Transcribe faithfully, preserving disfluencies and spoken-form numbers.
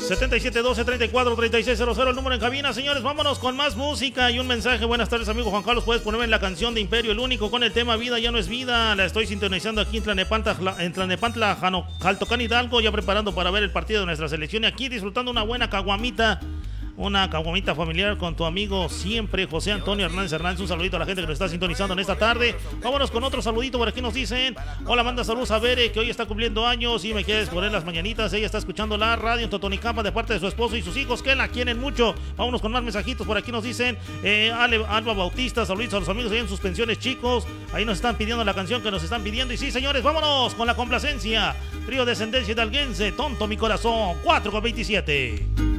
setenta y siete doce, treinta y cuatro, treinta y seis cero cero, el número en cabina, señores. Vámonos con más música y un mensaje. Buenas tardes, amigo Juan Carlos. Puedes ponerme la canción de Imperio el Único con el tema Vida ya no es vida. La estoy sintonizando aquí en Tlanepantla, en Tlanepantla, Jaltocán, Hidalgo, ya preparando para ver el partido de nuestra selección y aquí disfrutando una buena caguamita. Una caguamita familiar con tu amigo siempre, José Antonio Hernández Hernández. Un saludito a la gente que nos está sintonizando en esta tarde. Vámonos con otro saludito. Por aquí nos dicen: hola, manda saludos a Bere, que hoy está cumpliendo años y me quieres poner las mañanitas. Ella está escuchando la radio en Totonicampa de parte de su esposo y sus hijos que la quieren mucho. Vámonos con más mensajitos. Por aquí nos dicen eh, Ale, Alba Bautista, saluditos a los amigos ahí en Suspensiones, chicos. Ahí nos están pidiendo la canción que nos están pidiendo. Y sí, señores, vámonos con la complacencia. Trío Descendencia Hidalguense, Tonto mi corazón, cuatro con veintisiete.